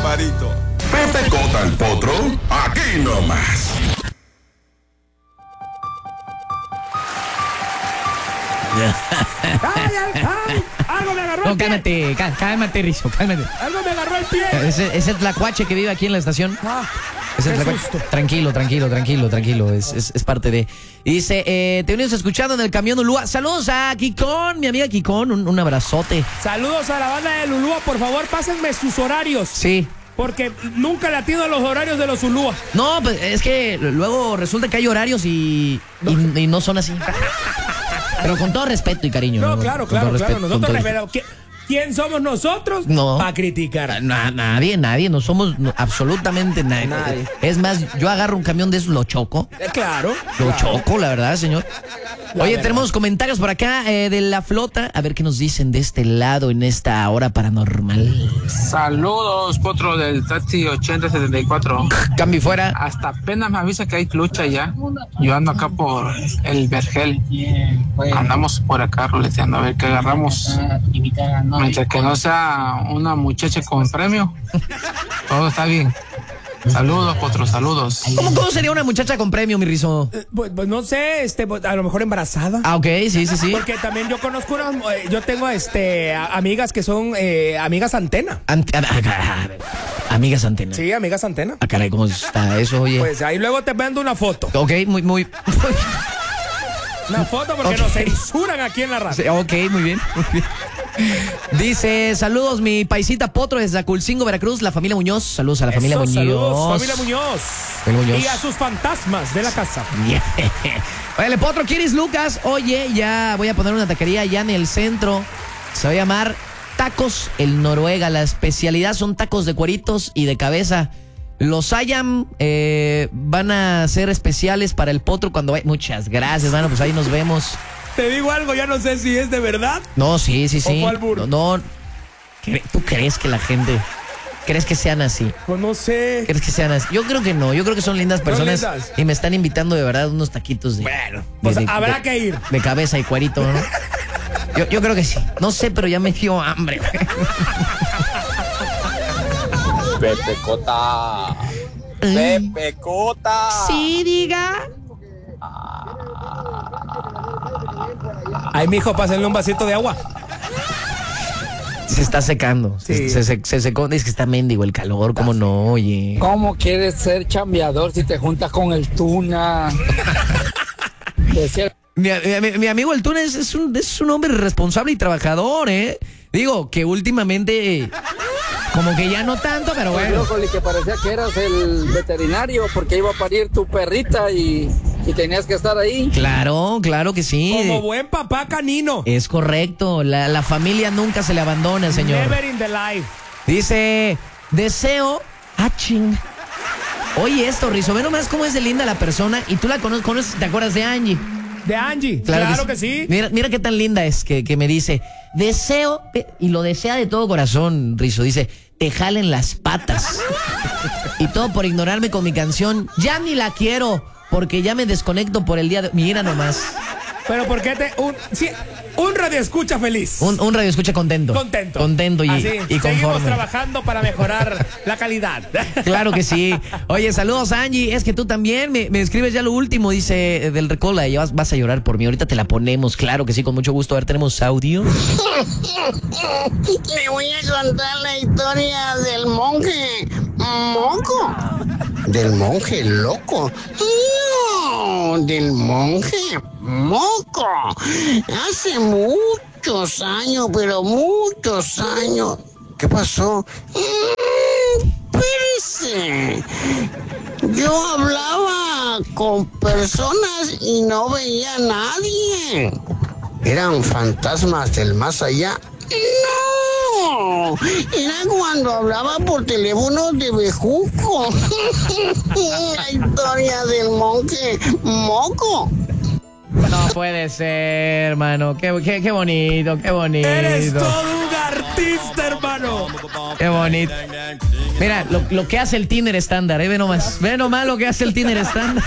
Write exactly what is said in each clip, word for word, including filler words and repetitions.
Barbarito. Pepe Cota el Potro, aquí nomás. ¡Ay, ay, ay! ¡Algo me agarró No, el pie! cálmate, cá- cálmate, Rizo, cálmate. ¡Algo me agarró el pie! Ese, ese es Tlacuache que vive aquí en la estación. Ah, Ese es qué Tlacuache. susto. Tranquilo, tranquilo, tranquilo, tranquilo. Es, es, es parte de. Y dice, eh, te venimos escuchando en el camión Ulúa. Saludos a Kikón, mi amiga Kikón. Un, un abrazote. Saludos a la banda de Lulúa. Por favor, pásenme sus horarios. Sí. Porque nunca le atiendo a los horarios de los Ulúa. No, pues es que luego resulta que hay horarios y, y, y no son así. Pero con todo respeto y cariño. No, claro, Con todo claro, claro. respeto, con Nosotros, todo pero ¿qui- ¿quién somos nosotros? No. Para criticar. Na- nadie, nadie, no somos no, absolutamente nadie. Nadie. Es más, yo agarro un camión de esos, lo choco. Eh, claro. Lo claro. choco, la verdad, señor. La Oye, verdad. tenemos comentarios por acá eh, de la flota. A ver qué nos dicen de este lado en esta hora paranormal. Saludos, Potro del Taxi ochenta setenta y cuatro. Cambio fuera. Hasta apenas me avisa que hay lucha ya. Yo ando acá por el Vergel. Andamos por acá roleteando a ver qué agarramos. Mientras que no sea una muchacha con premio, todo está bien. Saludos, Potro, saludos. ¿Cómo, ¿Cómo sería una muchacha con premio, mi Rizo? Eh, Pues, pues no sé, este, pues, a lo mejor embarazada. Ah, ok, sí, sí, sí. Porque también yo conozco unas, eh, yo tengo este a- amigas que son eh, amigas antena. Ante- ah, ah, ah, Amigas antena. Sí, amigas antena. Ah, caray, ¿cómo está eso, oye? Pues ahí luego te mando una foto. Ok, muy, muy. Una foto porque Ok. nos censuran aquí en la radio. Sí, ok, muy bien, muy bien. Dice, saludos mi paisita Potro desde Aculcingo, Veracruz, la familia Muñoz. Saludos a la familia Eso, Muñoz. saludos, familia Muñoz. Familia Muñoz. Y a sus fantasmas de la casa. Yeah. Oye, Potro, ¿quieres Lucas? Oye, ya voy a poner una taquería allá en el centro. Se va a llamar Tacos El Noruega. La especialidad son tacos de cueritos y de cabeza. Los Ayam eh, van a ser especiales para el Potro cuando vaya. Muchas gracias, mano, pues ahí nos vemos. Te digo algo, ya no sé si es de verdad. No, sí, sí, sí. ¿O fue albur? No, no. ¿Cre- ¿Tú crees que la gente... ¿Crees que sean así? Pues no sé. ¿Crees que sean así? Yo creo que no. Yo creo que son lindas personas. lindas. Y me están invitando de verdad unos taquitos de... Bueno, de- pues de- habrá de- que ir. De cabeza y cuerito, ¿no? Yo, yo creo que sí. No sé, pero ya me dio hambre. Pepe Cota. Pepe Cota. Sí, diga. Ay, mijo, pásenle un vasito de agua. Se está secando. Sí. Se, se- se secó. Es que está mendigo el calor. ¿Cómo no? Oye. ¿Cómo quieres ser chambeador si te juntas con el Tuna? Decía- Mi, mi- mi amigo el Túnez es un, es un hombre responsable y trabajador, ¿eh? Digo, que últimamente... Como que ya no tanto, pero bueno. Brócoli, que parecía que eras el veterinario porque iba a parir tu perrita y, y tenías que estar ahí. Claro, claro que sí. Como buen papá canino. Es correcto. La, la familia nunca se le abandona, señor. Never in the life. Dice, deseo... Ah, ching. Oye esto, Rizo, ve nomás cómo es de linda la persona. Y tú la conoces, conoces, ¿te acuerdas de Angie? De Angie. Claro, que sí. Mira, mira qué tan linda es que, que me dice, deseo, y lo desea de todo corazón, Rizo, dice, te jalen las patas. Y todo por ignorarme con mi canción, ya ni la quiero, porque ya me desconecto por el día de... Mira nomás, Pero ¿por qué te...? Un, sí, un radio escucha feliz. un, un radio escucha contento. Contento. Contento y, Así, y seguimos conforme. trabajando para mejorar la calidad. Claro que sí. Oye, saludos Angie, es que tú también me, me escribes ya lo último, dice eh, del Recola, y vas, vas a llorar por mí, ahorita te la ponemos, claro que sí, con mucho gusto. A ver, tenemos audio. Le voy a contar la historia del monje moco. Del monje loco. No, del monje moco. Hace muchos años, pero muchos años. ¿Qué pasó? Mm, espérese. Yo hablaba con personas y no veía a nadie. ¿Eran fantasmas del más allá? ¡No! Era cuando hablaba por teléfono de bejuco. La historia del monje moco. No puede ser, hermano. Qué, qué, qué bonito, qué bonito. Eres todo un artista, hermano. Qué bonito. Mira, lo, lo que hace el Tinder estándar, ¿eh? Ve nomás. Ve nomás lo que hace el Tinder estándar.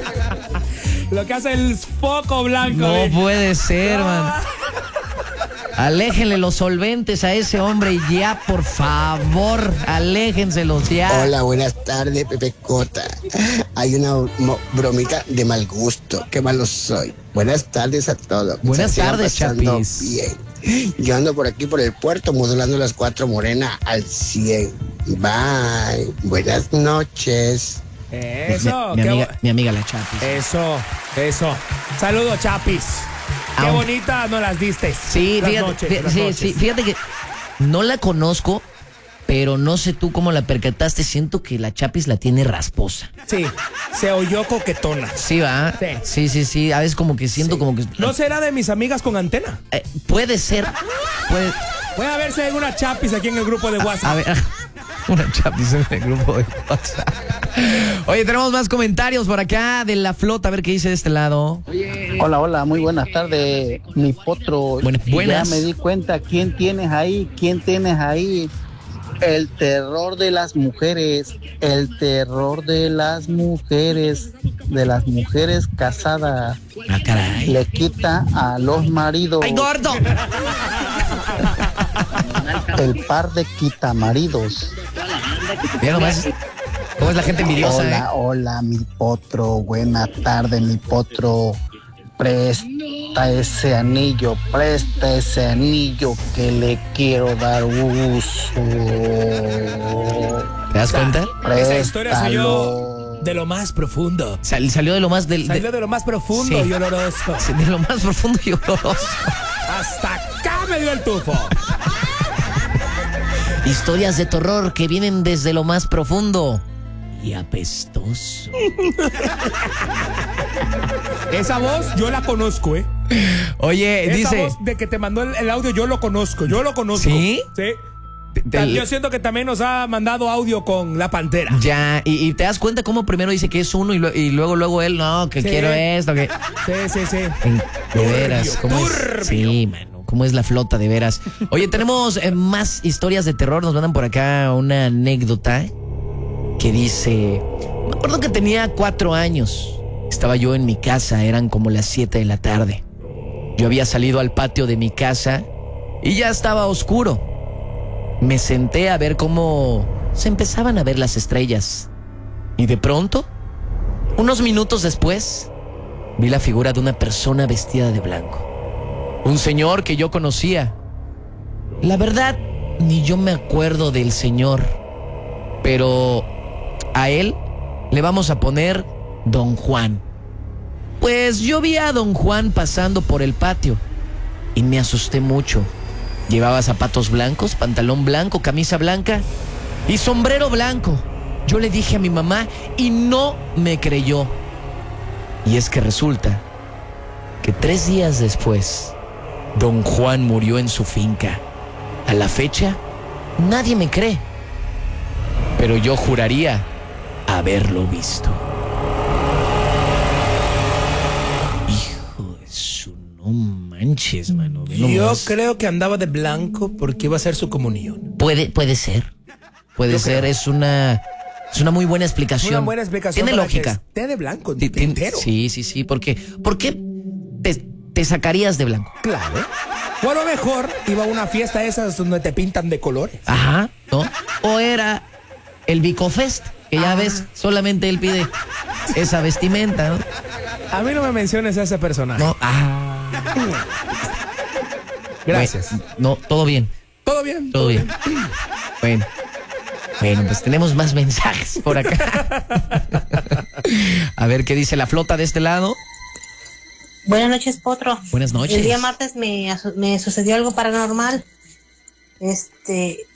Lo que hace el foco blanco. No ¿eh? puede ser, man. Aléjenle los solventes a ese hombre ya, por favor. Aléjenselos ya. Hola, buenas tardes, Pepe Cota. Hay una mo- bromita de mal gusto. Qué malo soy. Buenas tardes a todos. Buenas Se sigan tardes, pasando Chapis. Bien. Yo ando por aquí por el puerto modulando las cuatro morenas al cien. Bye. Buenas noches. Eso, Mi, mi qué amiga, bo- mi amiga la Chapis. Eso, eso. Saludos, Chapis. Qué Aun- bonita nos las diste. Sí, Las fíjate, noches, fí- las sí, noches. sí, fíjate que no la conozco, pero no sé tú cómo la percataste. Siento que la Chapis la tiene rasposa. Sí, se oyó coquetona. Sí, va. Sí. Sí, sí, sí. A veces como que siento como que. ¿No será de mis amigas con antena? Eh, puede ser. Puede. Voy a ver si hay una Chapis aquí en el grupo de WhatsApp. A ver. Una Chapis en el grupo de WhatsApp. Oye, tenemos más comentarios por acá de la flota. A ver qué dice de este lado. Hola, hola, muy buenas tardes, mi potro. Buenas- buenas. Ya me di cuenta quién tienes ahí, quién tienes ahí. El terror de las mujeres, el terror de las mujeres, de las mujeres casadas. Ah, caray. Le quita a los maridos ¡Ay, gordo! el par de quitamaridos. Mira nomás. ¿Cómo es la gente envidiosa, Hola, eh? hola, mi potro. Buena tarde, mi potro. Presta ese anillo, presta ese anillo que le quiero dar uso. ¿Te das cuenta? Esa historia salió Préstalo. de lo más profundo. Sal- salió de lo más del. de- Salió de lo más profundo Sí. y oloroso. sí, de lo más profundo y oloroso. Hasta acá me dio el tufo. Historias de terror que vienen desde lo más profundo y apestoso. Esa voz yo la conozco, ¿eh? Oye, Esa dice. voz de que te mandó el, el audio yo lo conozco, yo lo conozco. ¿Sí? Sí. del- Yo siento que también nos ha mandado audio con la pantera. Ya, y, y te das cuenta cómo primero dice que es uno y, lo- y luego, luego él, no, que Sí. quiero esto, que. Sí, sí, sí. En- de veras, Turbio, ¿cómo es? turbio. Sí, mano, ¿cómo es la flota, de veras? Oye, tenemos eh, más historias de terror. Nos mandan por acá una anécdota que dice: me acuerdo que tenía cuatro años. Estaba yo en mi casa, eran como las siete de la tarde. Yo había salido al patio de mi casa y ya estaba oscuro. Me senté a ver cómo se empezaban a ver las estrellas. Y de pronto, unos minutos después, vi la figura de una persona vestida de blanco. Un señor que yo conocía. La verdad, ni yo me acuerdo del señor. Pero a él le vamos a poner Don Juan. Pues yo vi a Don Juan pasando por el patio y me asusté mucho. Llevaba zapatos blancos, pantalón blanco, camisa blanca y sombrero blanco. Yo le dije a mi mamá y no me creyó. Y es que resulta que tres días después, Don Juan murió en su finca. A la fecha, nadie me cree. Pero yo juraría haberlo visto. Hijo de su... No manches, mano. ve Yo nomás. creo que andaba de blanco porque iba a ser su comunión. Puede, puede ser. Puede Yo ser, creo. es una... Es una muy buena explicación. Una buena explicación. Tiene para que lógica. esté de blanco Ti- ti- entero. Sí, sí, sí. Porque, ¿por qué te, te sacarías de blanco? Claro. O a lo mejor iba a una fiesta esas donde te pintan de colores. Ajá, ¿no? O era el Bicofest, que ya Ah. ves, solamente él pide esa vestimenta, ¿no? A mí no me menciones a ese personaje. No, ah. Gracias. Bueno, no, todo bien, ¿Todo bien? todo bien. Bueno. Bueno, pues tenemos más mensajes por acá. A ver qué dice la flota de este lado. Buenas noches, Potro. Buenas noches. El día martes me, asu- me sucedió algo paranormal. Este,